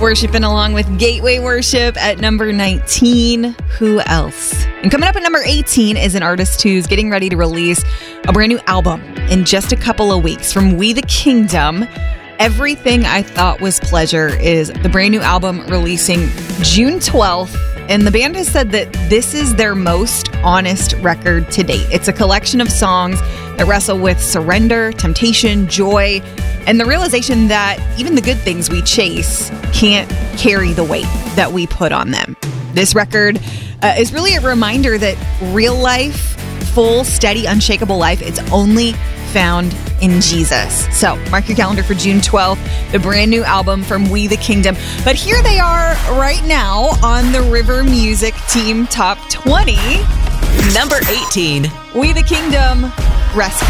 Worshiping along with Gateway Worship at number 19. Who else? And coming up at number 18 is an artist who's getting ready to release a brand new album in just a couple of weeks from We the Kingdom. Everything I Thought Was Pleasure is the brand new album releasing June 12th. And the band has said that this is their most honest record to date. It's a collection of songs that wrestle with surrender, temptation, joy, and the realization that even the good things we chase can't carry the weight that we put on them. This record is really a reminder that real life, full, steady, unshakable life, it's only found in Jesus. So mark your calendar for June 12th, the brand new album from We the Kingdom. But here they are right now on the River Music Team Top 20. Number 18. We the Kingdom, Rescue.